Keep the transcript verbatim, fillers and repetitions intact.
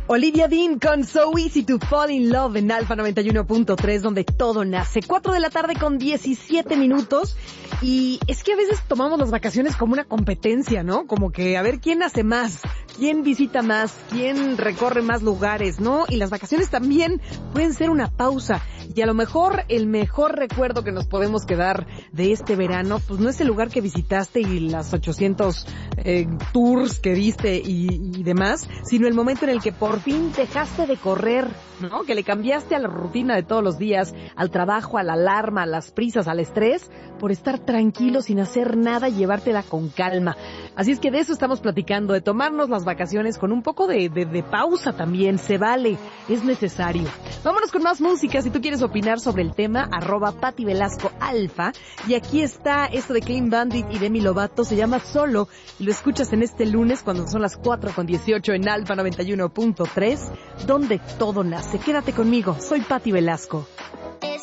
Olivia Dean con So Easy to Fall in Love en Alfa noventa y uno punto tres, donde todo nace. Cuatro de la tarde con diecisiete minutos. Y es que a veces tomamos las vacaciones como una competencia, ¿no? Como que a ver quién hace más, quién visita más, quién recorre más lugares, ¿no? Y las vacaciones también pueden ser una pausa. Y a lo mejor el mejor recuerdo que nos podemos quedar de este verano, pues no es el lugar que visitaste y las ochocientos eh, tours que viste y, y demás, sino el momento en el que por fin dejaste de correr, ¿no? Que le cambiaste a la rutina de todos los días, al trabajo, a la alarma, a las prisas, al estrés, por estar tranquilo sin hacer nada y llevártela con calma. Así es que de eso estamos platicando, de tomarnos las vacaciones con un poco de, de, de pausa también. Se vale, es necesario. Vámonos con más música. Si tú quieres opinar sobre el tema, arroba Pati Velasco Alfa. Y aquí está esto de Clean Bandit y Demi Lovato, se llama Solo, y lo escuchas en este lunes cuando son las cuatro con dieciocho en Alfa noventa y uno punto tres, donde todo nace. Quédate conmigo, soy Pati Velasco.